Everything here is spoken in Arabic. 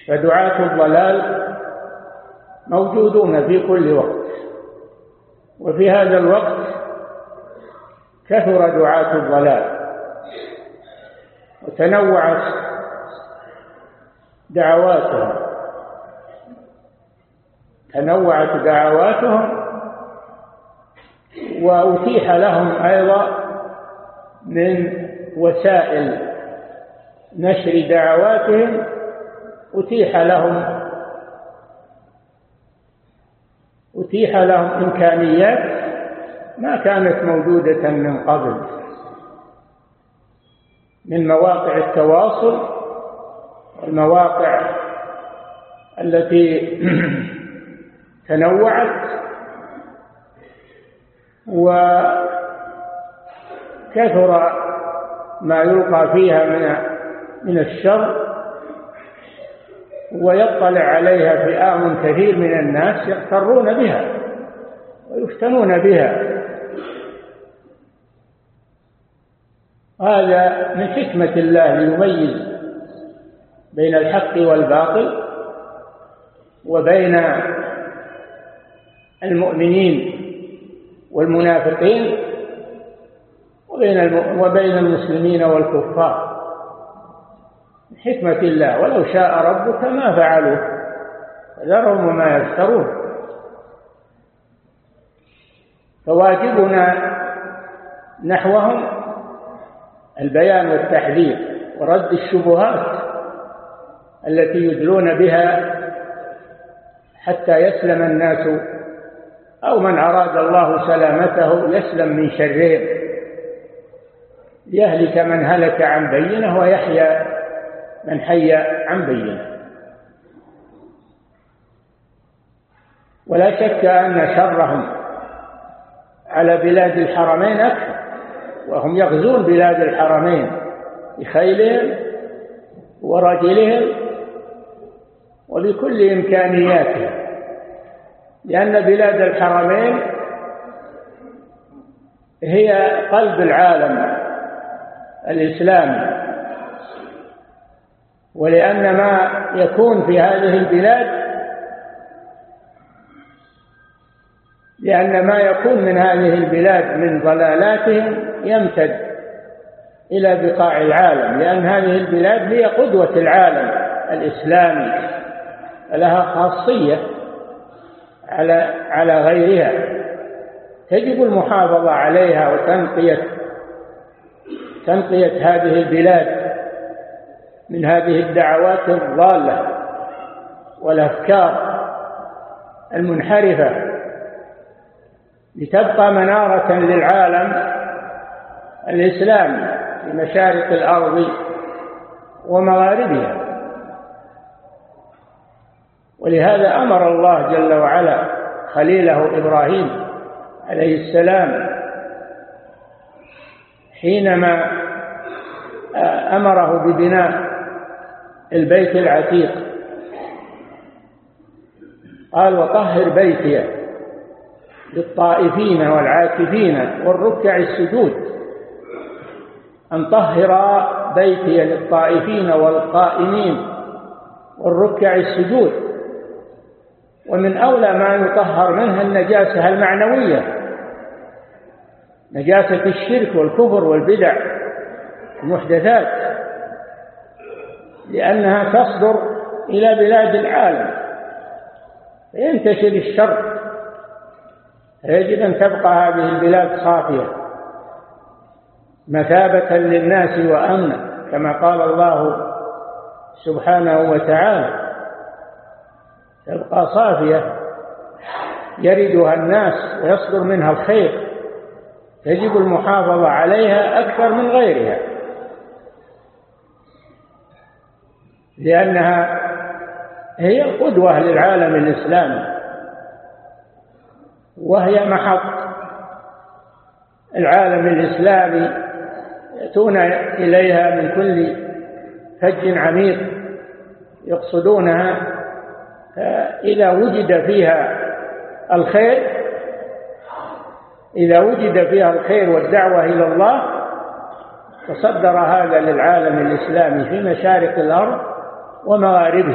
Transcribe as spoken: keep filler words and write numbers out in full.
فدعاة الضلال موجودون في كل وقت، وفي هذا الوقت كثر دعاة الضلال وتنوعت دعواتهم تنوعت دعواتهم وأتيح لهم أيضا من وسائل نشر دعواتهم أتيح لهم أتيح لهم إمكانيات ما كانت موجودة من قبل، من مواقع التواصل والمواقع التي تنوعت، وكثر ما يلقى فيها من من الشر، ويطلع عليها فئام كثير من الناس يغترون بها ويفتنون بها. هذا من حكمة الله ليميز بين الحق والباطل وبين المؤمنين والمنافقين وبين المسلمين والكفار، من حكمة الله. ولو شاء ربك ما فعلوه فذرهم وما يفترون. فواجبنا نحوهم البيان والتحذير ورد الشبهات التي يدلون بها حتى يسلم الناس، أو من أراد الله سلامته يسلم من شرهم، ليهلك من هلك عن بينه ويحيى من حي عن بينه. ولا شك أن شرهم على بلاد الحرمين أكثر، وهم يغزون بلاد الحرمين بخيلهم ورجلهم وبكل إمكانياتهم، لأن بلاد الحرمين هي قلب العالم الإسلامي، ولأن ما يكون في هذه البلاد لأن ما يكون من هذه البلاد من ضلالاتهم يمتد إلى بقاع العالم، لأن هذه البلاد هي قدوة العالم الإسلامي، لها خاصية على على غيرها، تجب المحافظة عليها وتنقية تنقية هذه البلاد من هذه الدعوات الضالة والأفكار المنحرفة، لتبقى منارة للعالم الإسلامي في مشارق الأرض ومغاربها. ولهذا أمر الله جل وعلا خليله إبراهيم عليه السلام حينما أمره ببناء البيت العتيق، قال: وطهر بيتي للطائفين والعاكفين والركع السجود. أن طهر بيتي للطائفين والقائمين والركع السجود. ومن أولى ما يطهر منها النجاسة المعنوية، نجاسة الشرك والكفر والبدع المحدثات، لأنها تصدر إلى بلاد العالم فينتشر الشر، يجب أن تبقى هذه البلاد صافية مثابة للناس وأمنا، كما قال الله سبحانه وتعالى: تبقى صافية يردها الناس ويصدر منها الخير، يجب المحافظة عليها أكثر من غيرها، لأنها هي القدوة للعالم الإسلامي، وهي محط العالم الإسلامي يأتون إليها من كل فج عميق يقصدونها. إذا وجد فيها الخير إذا وجد فيها الخير والدعوة إلى الله تصدر هذا للعالم الإسلامي في مشارق الأرض ومغاربها.